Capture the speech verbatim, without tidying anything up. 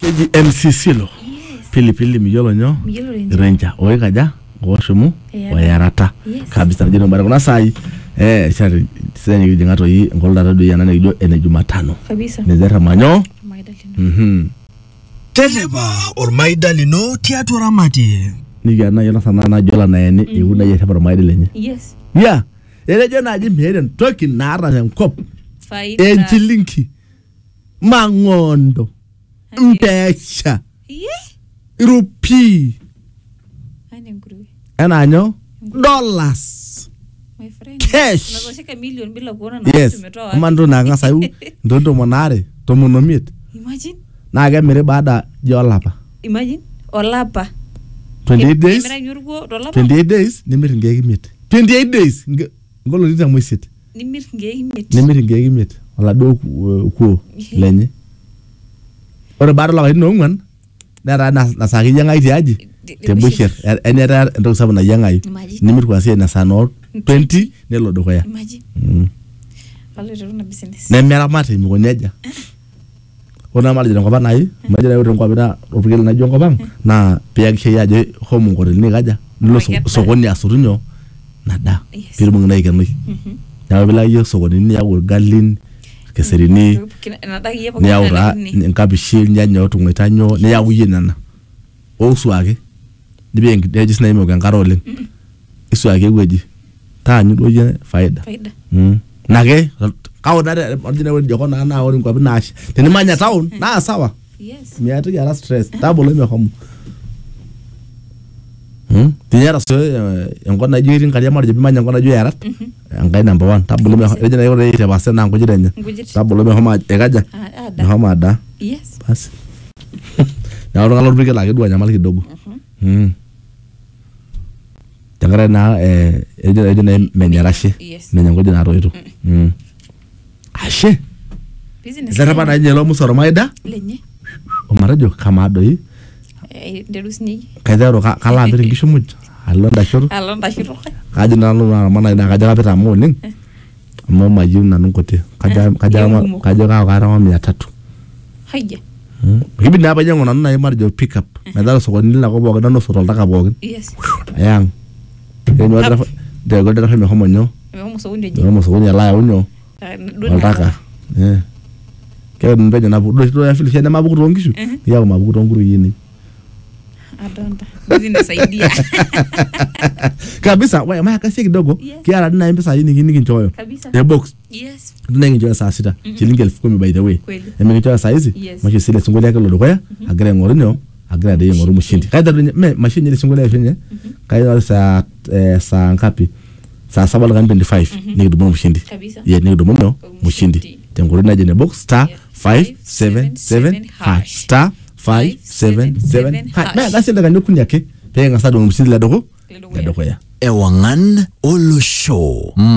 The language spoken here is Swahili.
M C C lo. Pili pili miyolo nyo. Ranger. Oe kaja. Oshumu. Oyarata. Kabisa na jino mbara kuna sai. Eh, shari. Sisa nyiki jingato hii. Ngolda rado ya nane kijo ene Jumatano. Kabisa. Nezera manyo. Mhm. Teleba ormaida lino tiatu ramati. Niga na yona sana na jola na yeni. Iwu na yesha para maida lenye. Yes. Yeah. Ele jona aji mheden. Toki nara na mkop. Faida. Enchilinki. Mangondo. Mbesha. Yeah. Rupi. Ane nguruwe. Ena anyo. Dollars. My friend. Cash. Unazoshika million bila kuona na Yes. Mando na nga sayu. Ndondo monare. Tomonomit. Imagine. Na aga mere bada jolapa. Imagine. Olapa. twenty-eight days. Emera nyurgo dolapa. twenty-eight days. Nimir ngegi mit. twenty-eight days. Ngolo lita mwisit. Nimir ngegi mit. Nimir ngegi mit. Wala do kuo. Lenye. Ore bada lawa hino ngwan. Nara nasaki yangai ti aji. Te bushir. Ene era ndo sabu na yangai. Nimir kwa siya na sanor. twenty. Nelo do kaya. Imagine. Wale runa business. Nemera mati mkonyeja. Ona mali jana kwa nai. Majira yote kwa bina. Opigeli na jongo bang. Na pia kisha yaje. Homu ngore ni kaja. Nilo sokoni ya surunyo. Nada. Pili mungu na ikanui. Nyawa bila iyo sokoni ni ya urgalin. Keserini. Ni ya ura. Nkabishil. Nya nyotu ngwetanyo. Ni ya uye nana. Osu wake. Nibi yengi. Niya jisina ime ukankaro oling. Isu wake uweji. Taa nyudu uye faida. Faida. Nage. Kao nare. Ordina weni joko na na ori mkwabi naashi. Teni manya taun. Naa sawa. Yes. Miyatu ya la stress. Tabolo ime homu. Hmm? Tinyara so yankona na jiri ngari yamari jabi manya ngona juu yarat. Ngai number one. Tabolo ime homu. Ejina yore ite base na ngujire nya. Tabolo ime homu ekaja. Ada. Homu ada. Yes. Basi. Na oro ngalo rubike lage dua nyamali kidogo. Hmm. Tangara na eh ejina ejina menyarashe. Menya ngojina na roito. Hmm. Ashe. Business. Zara pa na nyelo musoro maida. Lenye. Omarajo kamado yi. Eh derus ni. Kaidaro kala ambiri ngisho muj. Alonda shuru. Alonda shuru. Kaji nanu na mana ina kaja kapita mo ning. Mo majiu nanu kote. Kaja kaja kaja ka kara mia tatu. Haija. Hibi na bajango nanu na imarjo pick up. Medalo soko nila ko boga nanu soro taka boga. Yes. Ayang. Enyo dra de go dra me homo nyo. Me homo so unyo je. Homo so unyo la unyo. Taka. Eh. Kaya mbeja na budo do ya fili shene mabuku rongishu. Ya mabuku ronguru yini. Adonda. Business idea. Kabisa, wewe maya kasi kidogo. Kiara dina mpesa yini kini kinchoyo. Kabisa. The box. Yes. Dina kinchoyo saa sita. Shilingi elfu kumi by the way. Eme kinchoyo saa hizi. Mashi sile sunguli yake lodo kwaya. Agre ngorinyo. Agre de ngoru mushindi. Kaida me machine ile sunguli yake yenye. Kaida saa saa ngapi? Saa saba na twenty-five. Ni kudumu mushindi. Kabisa. Ye ni kudumu no mushindi. Tengorina jene box star five seven seven hash star five seven seven hash. Me gasi le kanyo kunyake. Pe ngasa do mushindi la doko. La doko ya. Ewangan Olo Show.